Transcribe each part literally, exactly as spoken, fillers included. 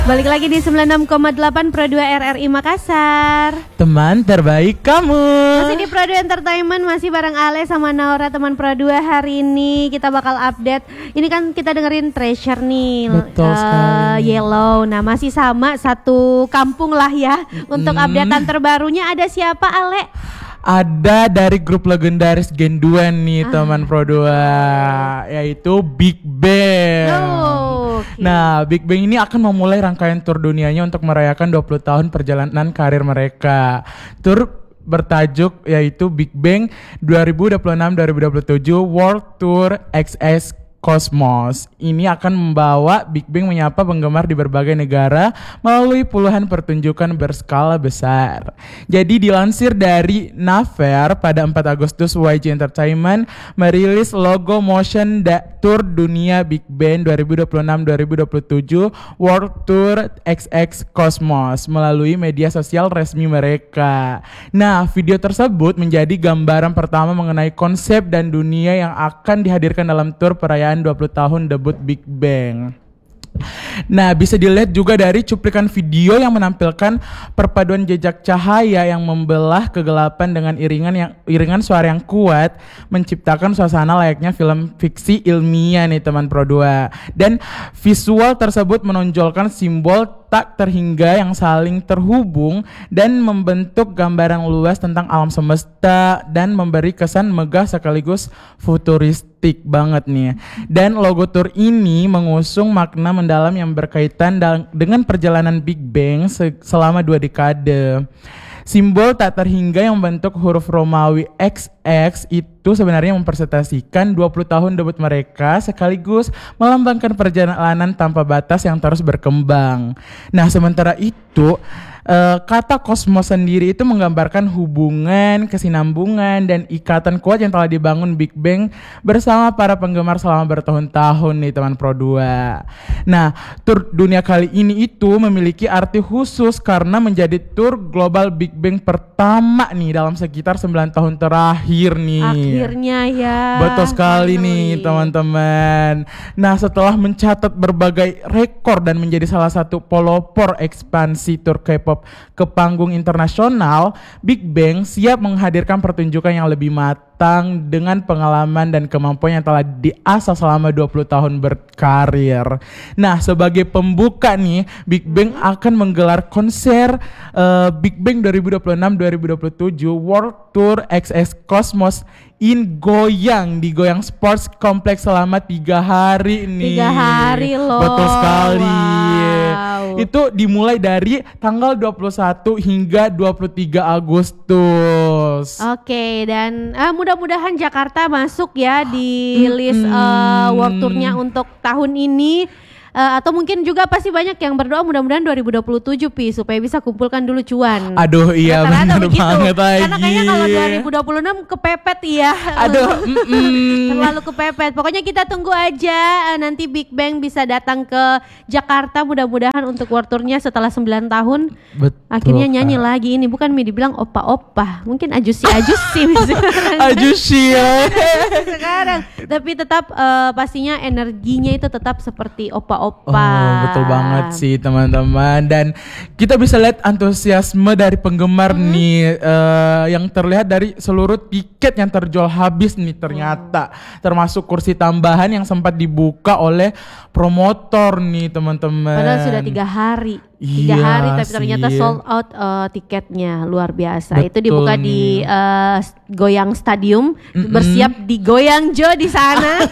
Balik lagi di sembilan puluh enam koma delapan Pro dua R R I Makassar. Teman terbaik kamu. Masih di Pro dua Entertainment, masih bareng Ale sama Naura teman Pro dua. Hari ini kita bakal update. Ini kan kita dengerin Treasure nih. Betul uh, sekali. Yellow. Nah, masih sama satu kampung lah ya. Untuk hmm. updatean terbarunya ada siapa, Ale? Ada dari grup legendaris Gen dua nih ah. teman Pro dua, yaitu Big Bang. Oh, okay. Nah, Big Bang ini akan memulai rangkaian tur dunianya untuk merayakan dua puluh tahun perjalanan karir mereka. Tur bertajuk yaitu Big Bang dua ribu dua puluh enam dua ribu dua puluh tujuh World Tour X X Cosmos. Ini akan membawa Big Bang menyapa penggemar di berbagai negara melalui puluhan pertunjukan berskala besar. Jadi dilansir dari Naver, pada empat Agustus Y G Entertainment merilis logo motion da- tour dunia Big Bang dua ribu dua puluh enam dua ribu dua puluh tujuh World Tour X X Cosmos melalui media sosial resmi mereka. Nah, video tersebut menjadi gambaran pertama mengenai konsep dan dunia yang akan dihadirkan dalam tur perayaan dua puluh tahun debut Big Bang. Nah, bisa dilihat juga dari cuplikan video yang menampilkan perpaduan jejak cahaya yang membelah kegelapan dengan iringan yang iringan suara yang kuat, menciptakan suasana layaknya film fiksi ilmiah nih teman Pro dua. Dan visual tersebut menonjolkan simbol tak terhingga yang saling terhubung dan membentuk gambaran luas tentang alam semesta dan memberi kesan megah sekaligus futuristik banget nih. Dan logo tour ini mengusung makna mendalam yang berkaitan dal- dengan perjalanan Big Bang se- selama dua dekade. Simbol tak terhingga yang membentuk huruf Romawi X X itu sebenarnya mempresentasikan dua puluh tahun debut mereka sekaligus melambangkan perjalanan tanpa batas yang terus berkembang. Nah, sementara itu Uh, kata kosmos sendiri itu menggambarkan hubungan, kesinambungan, dan ikatan kuat yang telah dibangun Big Bang bersama para penggemar selama bertahun-tahun nih teman Pro dua. Nah, tur dunia kali ini itu memiliki arti khusus karena menjadi tur global Big Bang pertama nih dalam sekitar sembilan tahun terakhir nih. Akhirnya ya. Betul sekali nih teman-teman. Nah, setelah mencatat berbagai rekor dan menjadi salah satu pelopor ekspansi tur K-pop ke panggung internasional, Big Bang siap menghadirkan pertunjukan yang lebih matang dengan pengalaman dan kemampuan yang telah diasah selama dua puluh tahun berkarir. Nah, sebagai pembuka nih, Big Bang akan menggelar konser uh, Big Bang dua ribu dua puluh enam dua ribu dua puluh tujuh World Tour X X Cosmos in Goyang di Goyang Sports Complex selama tiga hari nih. Tiga hari loh. Betul sekali. Wow. Itu dimulai dari tanggal dua puluh satu hingga dua puluh tiga Agustus. Oke, dan uh, mudah-mudahan Jakarta masuk ya di list uh, World Tour-nya untuk tahun ini. Uh, atau mungkin juga pasti banyak yang berdoa mudah-mudahan dua ribu dua puluh tujuh Pi supaya bisa kumpulkan dulu cuan. Aduh iya benar banget lagi. Karena kayaknya kalau dua ribu dua puluh enam kepepet ya. Aduh terlalu kepepet. Pokoknya kita tunggu aja uh, nanti Big Bang bisa datang ke Jakarta mudah-mudahan untuk World Tour-nya setelah sembilan tahun. Betul, akhirnya nyanyi Kak. Lagi ini bukan Mi dibilang opa-opa, mungkin ajusi-ajusi ajusi ya. Sekarang tapi tetap uh, pastinya energinya itu tetap seperti opa Opa. Oh, betul banget sih teman-teman. Dan kita bisa lihat antusiasme dari penggemar hmm. nih uh, yang terlihat dari seluruh tiket yang terjual habis nih ternyata. Hmm. Termasuk kursi tambahan yang sempat dibuka oleh promotor nih teman-teman. Padahal sudah tiga hari. Tiga iya hari tapi ternyata sih. sold out uh, tiketnya luar biasa. Betul itu dibuka nih. Di uh, Goyang Stadium, mm-mm. bersiap di Goyang Jo di sana.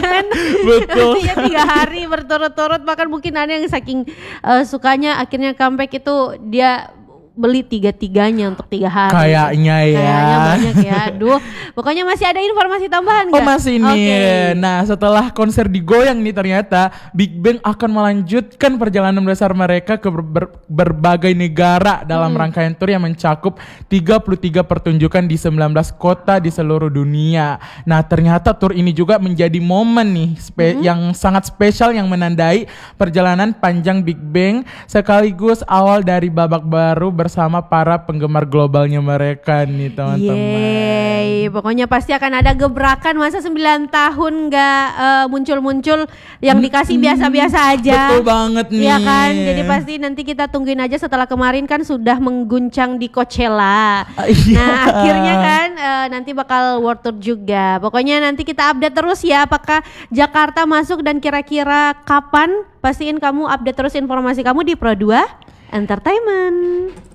Betul. Ya tiga hari berturut-turut, bahkan mungkin ada yang saking uh, sukanya akhirnya comeback itu dia beli tiga-tiganya untuk tiga hari. Kayaknya ya. Kayaknya banyak ya. Aduh, pokoknya masih ada informasi tambahan nggak? Oh masih nih. Okay. Nah, setelah konser di Goyang nih ternyata Big Bang akan melanjutkan perjalanan besar mereka ke ber- ber- berbagai negara dalam hmm. rangkaian tur yang mencakup tiga puluh tiga pertunjukan di sembilan belas kota di seluruh dunia. Nah, ternyata tur ini juga menjadi momen nih spe- hmm. yang sangat spesial yang menandai perjalanan panjang Big Bang sekaligus awal dari babak baru bersama para penggemar globalnya mereka nih teman-teman. Yeay, pokoknya pasti akan ada gebrakan. Masa sembilan tahun nggak uh, muncul-muncul, yang dikasih biasa-biasa aja. Betul banget nih. Iya kan, jadi pasti nanti kita tungguin aja. Setelah kemarin kan sudah mengguncang di Coachella. Uh, iya. Nah akhirnya kan uh, nanti bakal World Tour juga. Pokoknya nanti kita update terus ya, apakah Jakarta masuk dan kira-kira kapan. Pastiin kamu update terus informasi kamu di Pro dua Entertainment.